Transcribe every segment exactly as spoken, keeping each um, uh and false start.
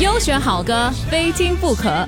优选好歌，非听不可。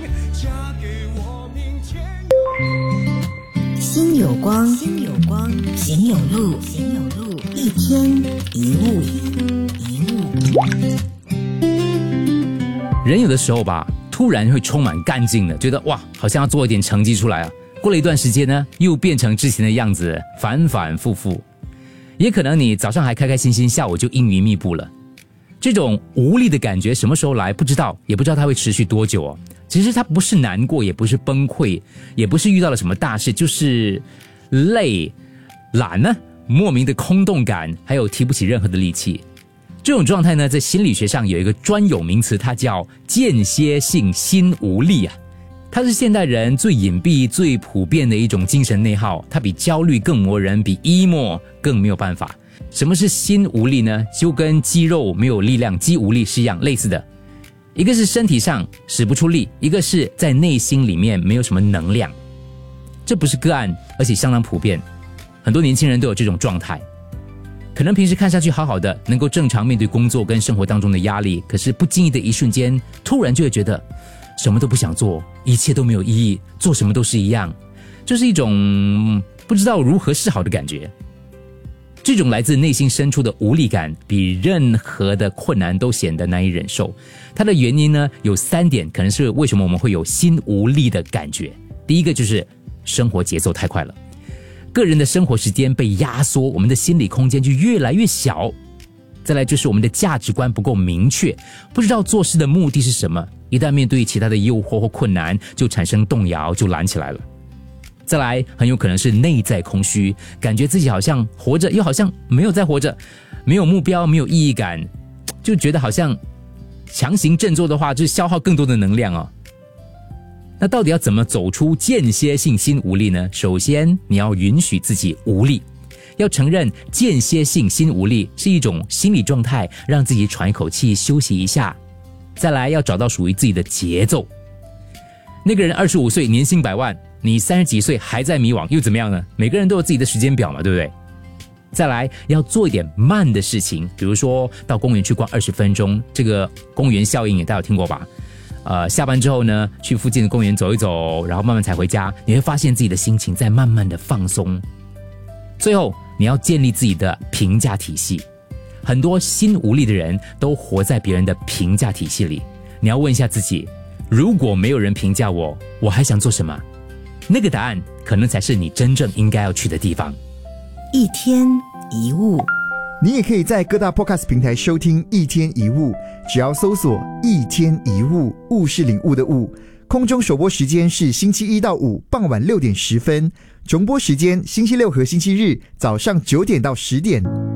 心有光，心有光，行有路，行有路，一天一物，一物。 人有的时候吧，突然会充满干劲的，觉得哇，好像要做一点成绩出来啊。过了一段时间呢，又变成之前的样子，反反复复。也可能你早上还开开心心，下午就阴云密布了。这种无力的感觉什么时候来不知道，也不知道它会持续多久哦。其实它不是难过，也不是崩溃，也不是遇到了什么大事，就是累、懒呢，莫名的空洞感，还有提不起任何的力气。这种状态呢，在心理学上有一个专有名词，它叫间歇性心无力啊。它是现代人最隐蔽、最普遍的一种精神内耗，它比焦虑更磨人，比 emo 更没有办法。什么是心无力呢？就跟肌肉没有力量、肌无力是一样类似的。一个是身体上使不出力，一个是在内心里面没有什么能量。这不是个案，而且相当普遍，很多年轻人都有这种状态。可能平时看上去好好的，能够正常面对工作跟生活当中的压力，可是不经意的一瞬间，突然就会觉得什么都不想做，一切都没有意义，做什么都是一样，就是一种不知道如何是好的感觉。这种来自内心深处的无力感，比任何的困难都显得难以忍受。它的原因呢，有三点，可能是为什么我们会有心无力的感觉。第一个就是生活节奏太快了，个人的生活时间被压缩，我们的心理空间就越来越小。再来就是我们的价值观不够明确，不知道做事的目的是什么，一旦面对其他的诱惑或困难，就产生动摇，就懒起来了。再来，很有可能是内在空虚，感觉自己好像活着，又好像没有在活着，没有目标，没有意义感，就觉得好像强行振作的话，就是消耗更多的能量哦。那到底要怎么走出间歇性心无力呢？首先，你要允许自己无力，要承认间歇性心无力是一种心理状态，让自己喘一口气，休息一下。再来，要找到属于自己的节奏。那个人二十五岁，年薪百万，你三十几岁还在迷惘，又怎么样呢？每个人都有自己的时间表嘛，对不对？再来，要做一点慢的事情，比如说到公园去逛二十分钟，这个公园效应大家有听过吧？呃，下班之后呢，去附近的公园走一走，然后慢慢才回家，你会发现自己的心情在慢慢的放松。最后，你要建立自己的评价体系。很多心无力的人都活在别人的评价体系里，你要问一下自己，如果没有人评价我，我还想做什么？那个答案可能才是你真正应该要去的地方。 一天一物， 你也可以在各大 podcast 平台收听一天一物，只要搜索一天一物，物是领悟的物。空中首播时间是星期一到五傍晚六点十分，重播时间星期六和星期日早上九点到十点。